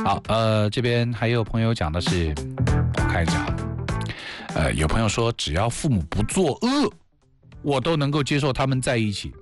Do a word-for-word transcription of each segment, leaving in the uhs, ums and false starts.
好，呃，这边还有朋友讲的是，我看一下，呃，有朋友说只要父母不作恶，我都能够接受他们在一起。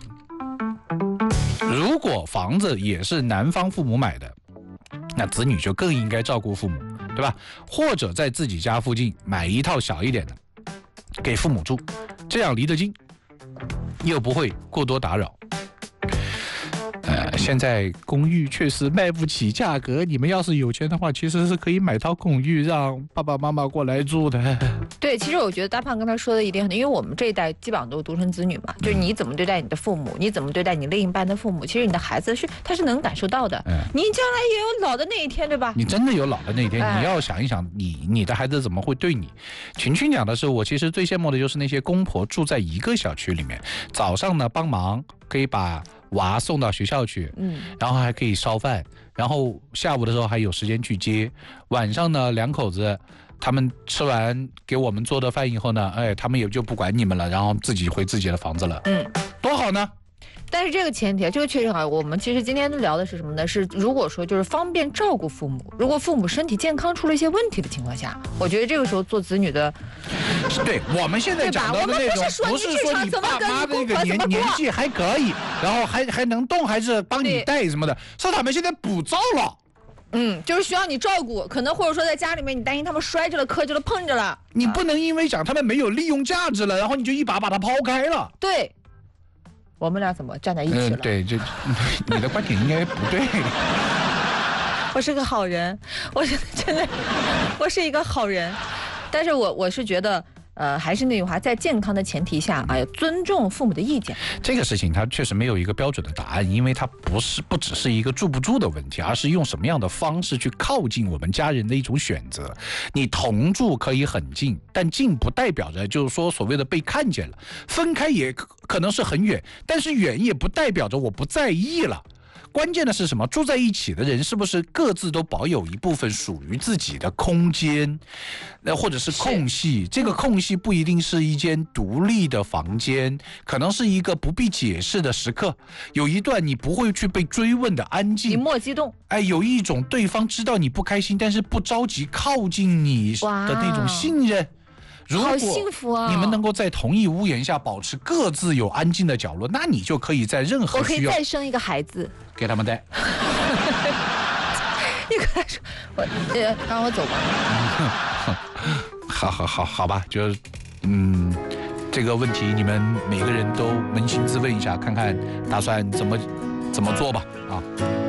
如果房子也是男方父母买的，那子女就更应该照顾父母，对吧？或者在自己家附近买一套小一点的给父母住，这样离得近，又不会过多打扰。呃，现在公寓确实卖不起价格，你们要是有钱的话，其实是可以买套公寓让爸爸妈妈过来住的。 对，其实我觉得大胖刚才说的一点很对，因为我们这一代基本上都是独生子女嘛，就是你怎么对待你的父母，你怎么对待你另一半的父母，其实你的孩子是他是能感受到的。嗯，你将来也有老的那一天，对吧？ 你真的有老的那一天，哎、你要想一想你，你的孩子怎么会对你？群群讲的是，我其实最羡慕的就是那些公婆住在一个小区里面，早上呢帮忙可以把娃送到学校去，嗯，然后还可以烧饭，然后下午的时候还有时间去接，晚上呢两口子他们吃完给我们做的饭以后呢，哎，他们也就不管你们了，然后自己回自己的房子了，嗯，多好呢。 但是这个前提，这个确实好。我们其实今天聊的是什么呢？是如果说就是方便照顾父母，如果父母身体健康出了一些问题的情况下，我觉得这个时候做子女的， 对我们现在讲到的那种，不是说你爸妈的那个年年纪还可以，然后还还能动，还是帮你带什么的，是他们现在补照了。 嗯，就是需要你照顾，可能或者说在家里面你担心他们摔着了、磕着了、碰着了， 你不能因为讲他们没有利用价值了，然后你就一把把它抛开了。 对。我们俩怎么站在一起了？ 嗯，对，就你的观点应该不对。 我是个好人，我是真的，我是一个好人，但是我我是觉得，呃，还是那句话，在健康的前提下，哎呀，尊重父母的意见。 这个事情它确实没有一个标准的答案，因为它不是不只是一个住不住的问题，而是用什么样的方式去靠近我们家人的一种选择。你同住可以很近，但近不代表着就是说所谓的被看见了，分开也可能是很远，但是远也不代表着我不在意了。关键的是什么？住在一起的人是不是各自都保有一部分属于自己的空间，那或者是空隙？这个空隙不一定是一间独立的房间，可能是一个不必解释的时刻，有一段你不会去被追问的安静， 你莫激动。 哎，有一种对方知道你不开心，但是不着急靠近你的那种信任。如果你们能够在同一屋檐下保持各自有安静的角落，那你就可以在任何需要， 我可以再生一个孩子给他们带。 你跟他说，我呃，让我走吧。 好好好好吧，就嗯，这个问题你们每个人都扪心自问一下，看看打算怎么怎么做吧啊。